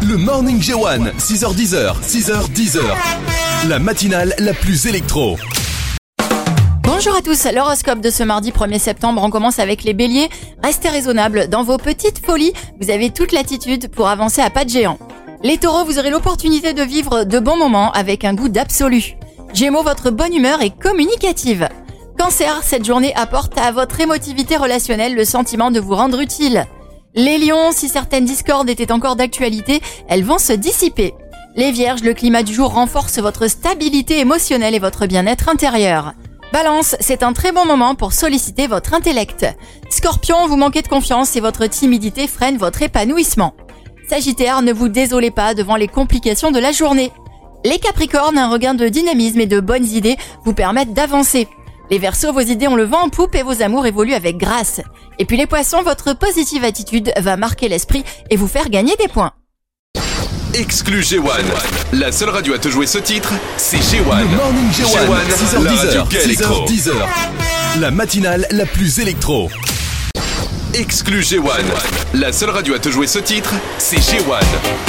Le Morning J1, 6h10, 6h10. La matinale la plus électro. Bonjour à tous, l'horoscope de ce mardi 1er septembre, on commence avec les béliers. Restez raisonnables, dans vos petites folies, vous avez toute l'attitude pour avancer à pas de géant. Les taureaux, vous aurez l'opportunité de vivre de bons moments avec un goût d'absolu. Gémeaux, votre bonne humeur est communicative. Cancer, cette journée apporte à votre émotivité relationnelle le sentiment de vous rendre utile. Les lions, si certaines discordes étaient encore d'actualité, elles vont se dissiper. Les vierges, le climat du jour renforce votre stabilité émotionnelle et votre bien-être intérieur. Balance, c'est un très bon moment pour solliciter votre intellect. Scorpion, vous manquez de confiance et votre timidité freine votre épanouissement. Sagittaire, ne vous désolez pas devant les complications de la journée. Les Capricornes, un regain de dynamisme et de bonnes idées vous permettent d'avancer. Les Verseaux, vos idées ont le vent en poupe et vos amours évoluent avec grâce. Et puis les Poissons, votre positive attitude va marquer l'esprit et vous faire gagner des points. Exclu J1. La seule radio à te jouer ce titre, c'est J1. Le Morning J1, 6h10, 6h10. La matinale la plus électro. Exclu J1. La seule radio à te jouer ce titre, c'est J1.